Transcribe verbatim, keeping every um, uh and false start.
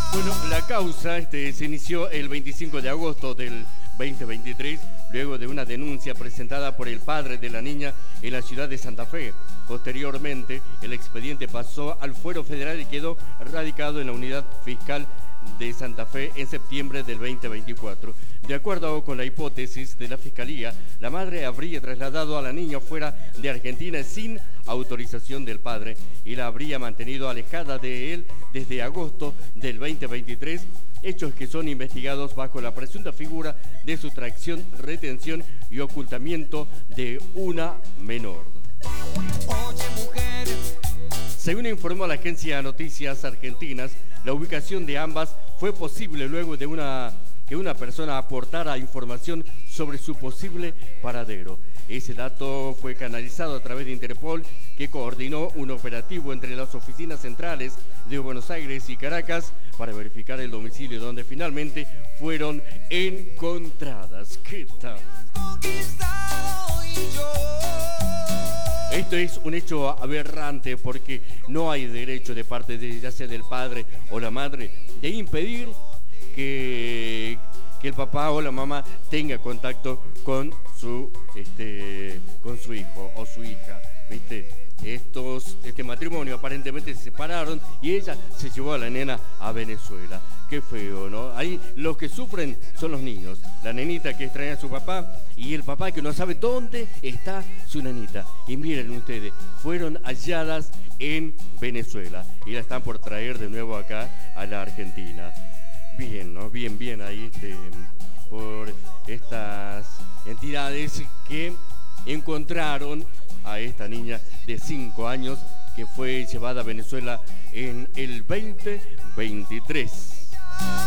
Bueno, la causa este, se inició el veinticinco de agosto del dos mil veintitrés, luego de una denuncia presentada por el padre de la niña en la ciudad de Santa Fe. Posteriormente, el expediente pasó al fuero federal y quedó radicado en la unidad fiscal de Santa Fe en septiembre del dos mil veinticuatro. De acuerdo con la hipótesis de la Fiscalía, la madre habría trasladado a la niña fuera de Argentina sin autorización del padre y la habría mantenido alejada de él desde agosto del dos mil veintitrés, hechos que son investigados bajo la presunta figura de sustracción, retención y ocultamiento de una menor. Según informó la agencia Noticias Argentinas, la ubicación de ambas fue posible luego de una, que una persona aportara información sobre su posible paradero. Ese dato fue canalizado a través de Interpol, que coordinó un operativo entre las oficinas centrales de Buenos Aires y Caracas para verificar el domicilio donde finalmente fueron encontradas. ¿Qué tal? Esto es un hecho aberrante porque no hay derecho de parte de, ya sea del padre o la madre, de impedir que, que el papá o la mamá tenga contacto con su, este, con su hijo o su hija, ¿viste? Estos, este matrimonio aparentemente se separaron y ella se llevó a la nena a Venezuela. Qué feo, ¿no? Ahí los que sufren son los niños. La nenita que extraña a su papá y el papá que no sabe dónde está su nenita. Y miren ustedes, fueron halladas en Venezuela y la están por traer de nuevo acá a la Argentina. Bien, ¿no? Bien, bien ahí este, por estas entidades que encontraron a esta niña de cinco años que fue llevada a Venezuela en el dos mil veintitrés.